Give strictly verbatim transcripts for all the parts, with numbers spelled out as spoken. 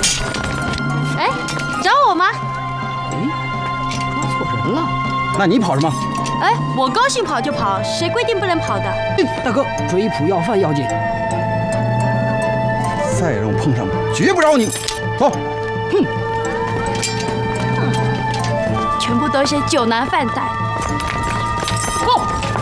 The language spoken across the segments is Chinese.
哎，找我吗？ 哎，抓错人了。那你跑什么？ 哎，我高兴跑就跑，谁规定不能跑的？ 大哥，追捕要犯要紧。再让我碰上，绝不饶你！走。哼。 全部都是酒囊饭袋。 走。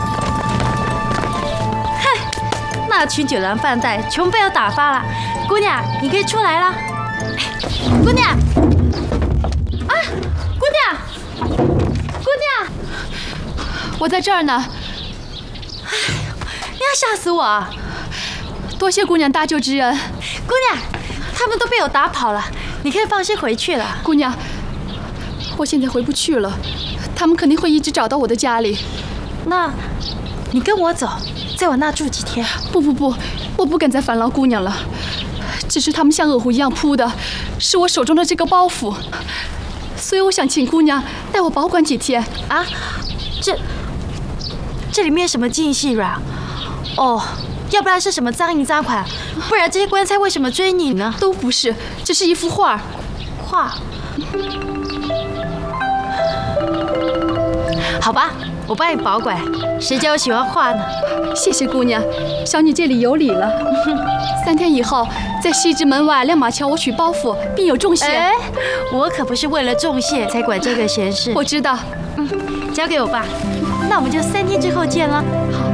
哼，那群酒囊饭袋全被我打发了。姑娘，你可以出来了。姑娘，啊，姑娘，姑娘， 我在这儿呢。 哎呦，你要吓死我！ 多谢姑娘搭救之恩。 姑娘，他们都被我打跑了，你可以放心回去了。 姑娘，我现在回不去了，他们肯定会一直找到我的家里。 那，你跟我走，在我那住几天。 不不不，我不敢再烦劳姑娘了。只是他们像恶虎一样扑的，是我手中的这个包袱，所以我想请姑娘带我保管几天。 啊，这这里面什么金银细软？哦，要不然是什么赃银赃款？不然这些官差为什么追你呢？ 都不是，这是一幅画。 画？好吧，我帮你保管。谁叫我喜欢画呢？ 谢谢姑娘，小女这里有礼了。三天以后，在西直门外亮马桥，我取包袱，并有重谢。 哎，我可不是为了重谢才管这个闲事。 我知道。 嗯，交给我吧。那我们就三天之后见了。 好。